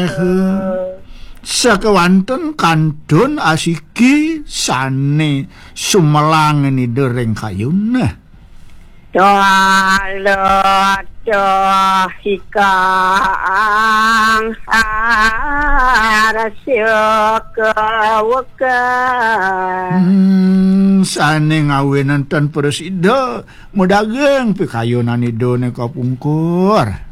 Sakewanten kantun asiki sane sumelang ni dereng kayuna. Doa hikang arasya kewekan. Sane ngawenan tan presida mudageng pikayunan idone kapungkur.